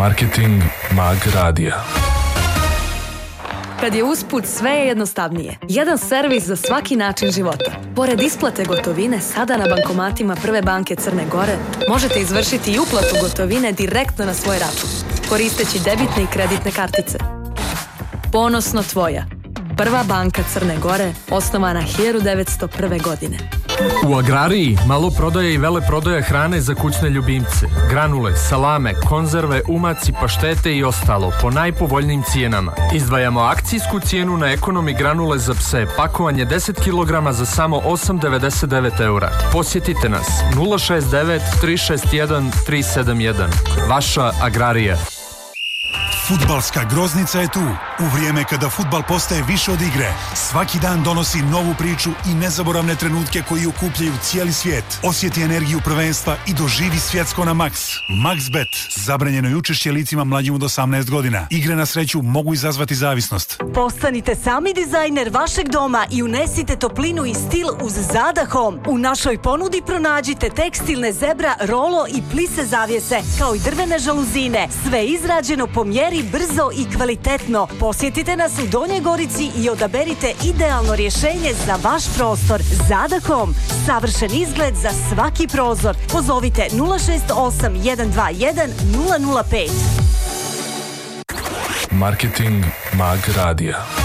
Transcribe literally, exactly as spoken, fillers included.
Marketing Mag Radija. Kad je usput, sve je jednostavnije. Jedan servis za svaki način života. Pored isplate gotovine, sada na bankomatima Prve banke Crne Gore možete izvršiti i uplatu gotovine direktno na svoj račun, koristeći debitne i kreditne kartice. Ponosno tvoja. Prva banka Crne Gore, osnovana hiljadu devetsto prve. godine. U Agrariji maloprodaja i veleprodaja hrane za kućne ljubimce. Granule, salame, konzerve, umaci, paštete i ostalo po najpovoljnijim cijenama. Izdvajamo akcijsku cijenu na ekonomi granule za pse, pakovanje deset kilograma za samo osam zarez devedeset devet eura. Posjetite nas nula šest devet tri šest jedan tri sedam jedan. Vaša Agrarija. Fudbalska groznica je tu. U vrijeme kada fudbal postaje više od igre. Svaki dan donosi novu priču i nezaboravne trenutke koji okupljaju cijeli svijet. Osjeti energiju prvenstva i doživi svjetsko na Max. MaxBet. Zabranjeno je učešće licima mlađim od osamnaest godina. Igre na sreću mogu izazvati zavisnost. Postanite sami dizajner vašeg doma i unesite toplinu i stil uz Zada Home. U našoj ponudi pronađite tekstilne zebra, rolo i plise zavjese, kao i drvene žaluzine. Sve izrađeno po mjeri, brzo i kvalitetno. Posjetite nas u Donjoj Gorici i odaberite idealno rješenje za vaš prostor. Zada Home. Savršen izgled za svaki prozor. Pozovite nula šest osam jedan dva jedan nula nula pet. Marketing Mag Radija.